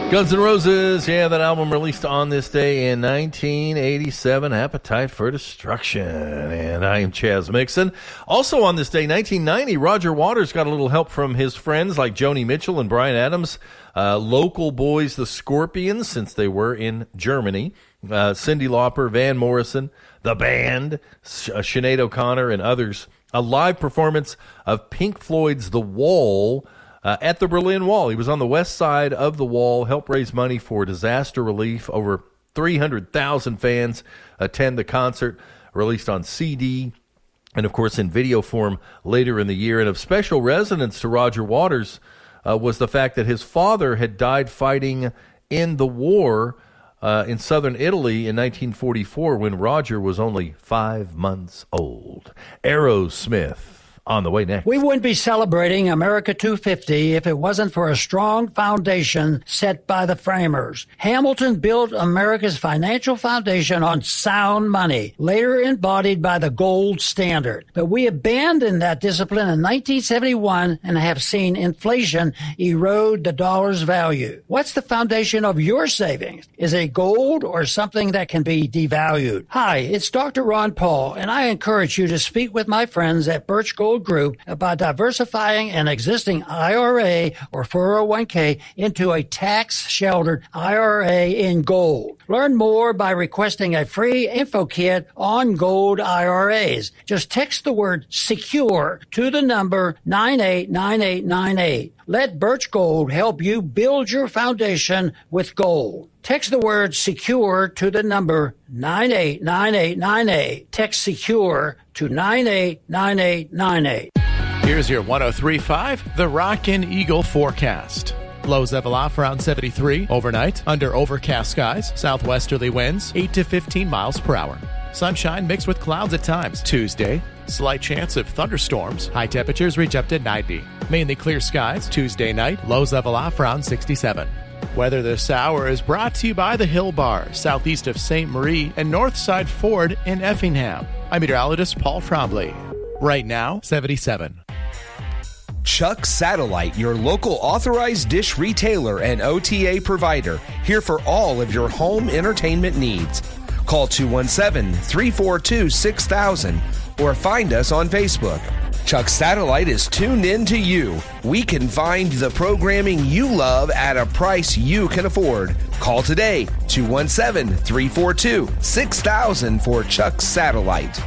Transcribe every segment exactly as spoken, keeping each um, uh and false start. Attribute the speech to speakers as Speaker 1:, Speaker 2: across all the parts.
Speaker 1: Guns N' Roses, yeah, that album released on this day in nineteen eighty-seven, Appetite for Destruction. And I am Chaz Mixon. Also on this day, nineteen ninety, Roger Waters got a little help from his friends like Joni Mitchell and Bryan Adams, uh, local boys, the Scorpions, since they were in Germany, uh, Cyndi Lauper, Van Morrison, The Band, Sh- uh, Sinead O'Connor, and others. A live performance of Pink Floyd's The Wall, Uh, at the Berlin Wall. He was on the west side of the wall, helped raise money for disaster relief. Over three hundred thousand fans attend the concert, released on C D and, of course, in video form later in the year. And of special resonance to Roger Waters uh, was the fact that his father had died fighting in the war uh, in southern Italy in nineteen forty-four when Roger was only five months old. Aerosmith. On the way next.
Speaker 2: We wouldn't be celebrating America two fifty if it wasn't for a strong foundation set by the framers. Hamilton built America's financial foundation on sound money, later embodied by the gold standard. But we abandoned that discipline in nineteen seventy-one and have seen inflation erode the dollar's value. What's the foundation of your savings? Is it gold or something that can be devalued? Hi, it's Doctor Ron Paul, and I encourage you to speak with my friends at Birch Gold Group about diversifying an existing I R A or four oh one k into a tax-sheltered I R A in gold. Learn more by requesting a free info kit on gold I R As. Just text the word SECURE to the number nine eight nine eight nine eight. Let Birch Gold help you build your foundation with gold. Text the word SECURE to the number nine eight nine eight nine eight. Text SECURE to nine eight nine eight nine eight.
Speaker 3: Here's your one oh three point five, The Rockin' Eagle forecast. Lows level off around seventy-three overnight, under overcast skies, southwesterly winds, eight to fifteen miles per hour. Sunshine mixed with clouds at times. Tuesday, slight chance of thunderstorms. High temperatures reach up to ninety. Mainly clear skies. Tuesday night, lows level off around sixty-seven. Weather this hour is brought to you by the Hill Bar, southeast of Saint Marie and Northside Ford in Effingham. I'm meteorologist Paul Trombley. Right now, seventy-seven.
Speaker 4: Chuck Satellite, your local authorized dish retailer and O T A provider, here for all of your home entertainment needs. Call two one seven, three four two, six thousand or find us on Facebook. Chuck Satellite is tuned in to you. We can find the programming you love at a price you can afford. Call today, two one seven, three four two, six thousand for Chuck Satellite.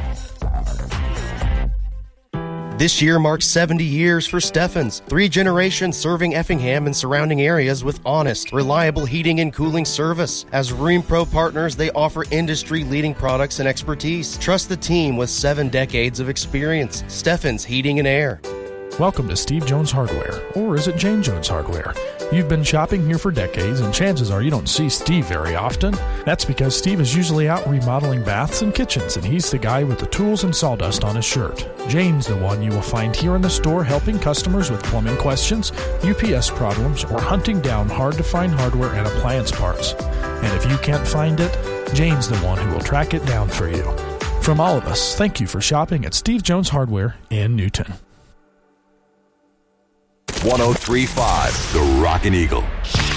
Speaker 5: This year marks seventy years for Steffens, three generations serving Effingham and surrounding areas with honest, reliable heating and cooling service. As Rheem Pro partners, they offer industry-leading products and expertise. Trust the team with seven decades of experience. Steffens Heating and Air.
Speaker 6: Welcome to Steve Jones Hardware, or is it Jane Jones Hardware? You've been shopping here for decades, and chances are you don't see Steve very often. That's because Steve is usually out remodeling baths and kitchens, and he's the guy with the tools and sawdust on his shirt. Jane's the one you will find here in the store helping customers with plumbing questions, U P S problems, or hunting down hard-to-find hardware and appliance parts. And if you can't find it, Jane's the one who will track it down for you. From all of us, thank you for shopping at Steve Jones Hardware in Newton.
Speaker 7: one oh three point five, The Rockin' Eagle.